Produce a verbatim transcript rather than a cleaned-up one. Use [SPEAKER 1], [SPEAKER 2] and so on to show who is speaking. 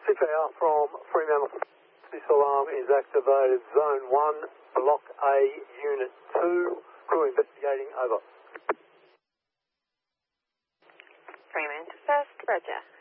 [SPEAKER 1] Six A R from Fremantle. This alarm is activated. Zone one, Block A, Unit two. Crew investigating, over.
[SPEAKER 2] Fremantle First, Roger.